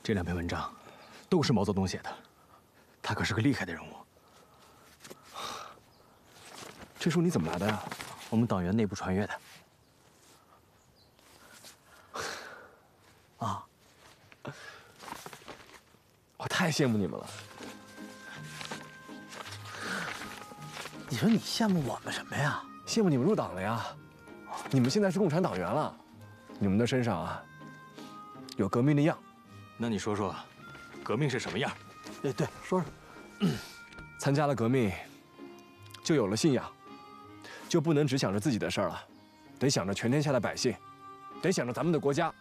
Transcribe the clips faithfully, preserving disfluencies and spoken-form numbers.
这两篇文章都是毛泽东写的，他可是个厉害的人物。 这书你怎么来的呀？ 我们党员内部传阅的。 啊！我太羡慕你们了。 你说你羡慕我们什么呀？ 羡慕你们入党了呀！你们现在是共产党员了，你们的身上啊有革命的样。 那你说说，革命是什么样？ 对对，说说。 参加了革命，就有了信仰，就不能只想着自己的事儿了，得想着全天下的百姓，得想着咱们的国家。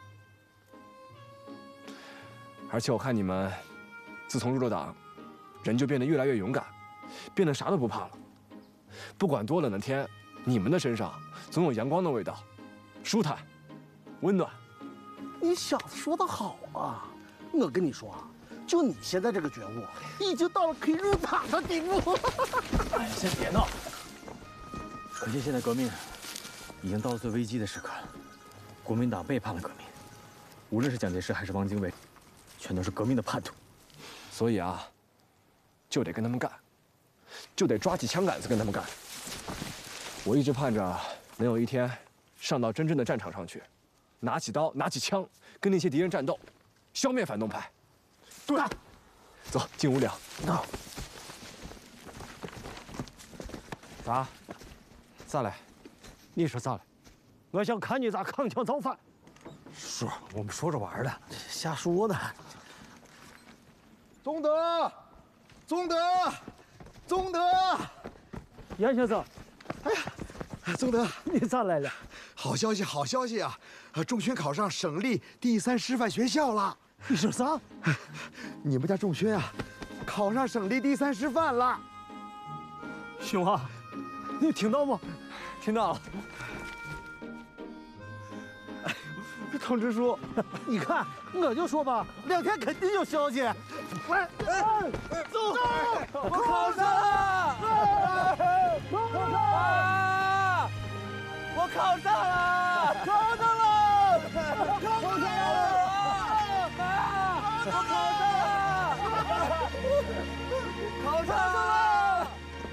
而且我看你们，自从入了党，人就变得越来越勇敢，变得啥都不怕了。不管多冷的天，你们的身上总有阳光的味道，舒坦，温暖。 你小子说得好啊！我跟你说啊，就你现在这个觉悟，已经到了可以入党的地步。 哎呀，先别闹！可见现在革命已经到了最危机的时刻了。国民党背叛了革命，无论是蒋介石还是汪精卫，全都是革命的叛徒。 所以啊，就得跟他们干，就得抓起枪杆子跟他们干。我一直盼着能有一天上到真正的战场上去，拿起刀，拿起枪，跟那些敌人战斗，消灭反动派。 对， 走进屋聊。 走。 咋？咋了？你说咋了？我想看你咋扛枪造反。 说， 我们说着玩的， 瞎说呢。 宗德，宗德，宗德！ 杨先生， 哎呀，宗德， 你咋来了？ 好消息，好消息啊！仲勋考上省立第三师范学校了。 你说啥？ 你们家仲勋啊，考上省立第三师范了。 兄啊，你听到吗？ 听到了。 通知书，你看，我就说吧，两天肯定有消息。来，走，走， 我考上了！ 考上了！我考上了！ 考上了！ 考上了！我考